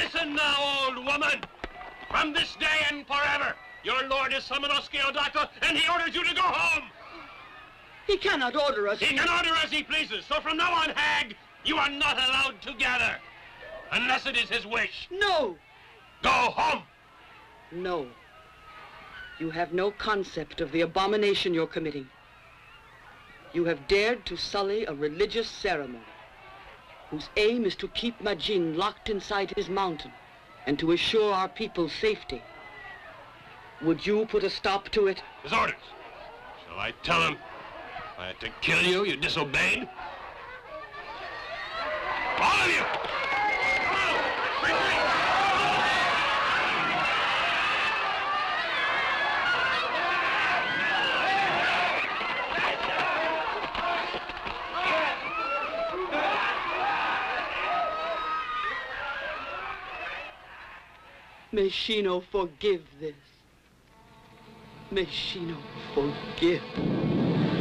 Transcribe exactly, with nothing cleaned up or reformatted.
Listen now, old woman. From this day and forever, your lord is Simonos Keodato, and he orders you to go home. He cannot order us. He can order as he pleases. So from now on, hag, you are not allowed to gather. Unless it is his wish. No. Go home. No. You have no concept of the abomination you're committing. You have dared to sully a religious ceremony whose aim is to keep Majin locked inside his mountain and to assure our people's safety. Would you put a stop to it? His orders. Shall I tell him I had to kill you? You disobeyed? All of you! May Shino forgive this. May Shino forgive.